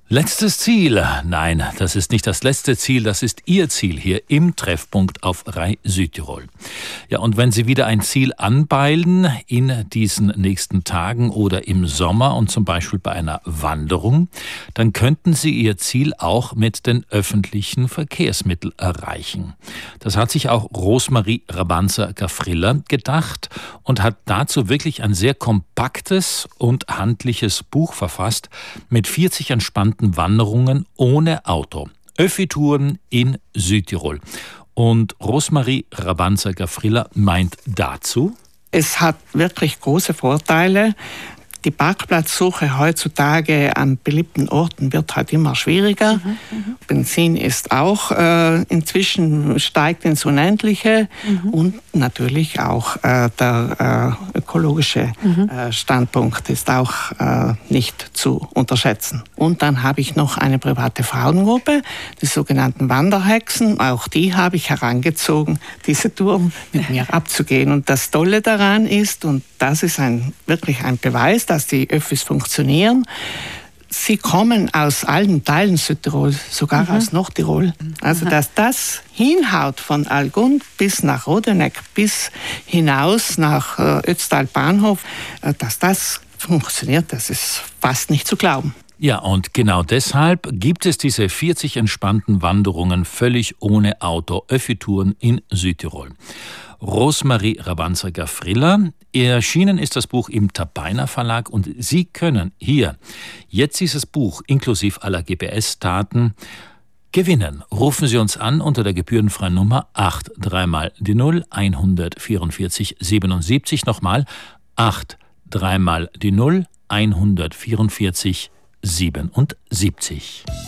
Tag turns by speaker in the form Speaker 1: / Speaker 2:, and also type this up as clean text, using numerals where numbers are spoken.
Speaker 1: Letztes Ziel. Nein, das ist nicht das letzte Ziel, das ist Ihr Ziel hier im Treffpunkt auf Rai Südtirol. Ja, und wenn Sie wieder ein Ziel anpeilen in diesen nächsten Tagen oder im Sommer und zum Beispiel bei einer Wanderung, dann könnten Sie Ihr Ziel auch mit den öffentlichen Verkehrsmitteln erreichen. Das hat sich auch Rosemarie Rabanzer-Gafriller gedacht und hat dazu wirklich ein sehr kompaktes und handliches Buch verfasst mit 40 entspannten Wanderungen ohne Auto. Öffi-Touren in Südtirol. Und Rosemarie Rabanzer-Gafriller meint dazu:
Speaker 2: Es hat wirklich große Vorteile. Die Parkplatzsuche heutzutage an beliebten Orten wird halt immer schwieriger. Benzin ist auch inzwischen steigt ins Unendliche und natürlich auch der ökologische Standpunkt ist auch nicht zu unterschätzen. Und dann habe ich noch eine private Frauengruppe, die sogenannten Wanderhexen. Auch die habe ich herangezogen, diese Touren mit mir abzugehen. Und das Tolle daran ist, und das ist wirklich ein Beweis, dass die Öffis funktionieren. Sie kommen aus allen Teilen Südtirol, sogar aus Nordtirol. Also dass das hinhaut von Algund bis nach Rodeneck, bis hinaus nach Ötztal Bahnhof, dass das funktioniert, das ist fast nicht zu glauben.
Speaker 1: Ja, und genau deshalb gibt es diese 40 entspannten Wanderungen völlig ohne Auto, Öffi-Touren in Südtirol. Rosemarie Rabanzer-Gafriller. Erschienen ist das Buch im Tabainer Verlag und Sie können hier jetzt dieses Buch inklusive aller GPS-Daten gewinnen. Rufen Sie uns an unter der gebührenfreien Nummer 83 mal die 0 144 77. Nochmal 83 mal die 0 144 77.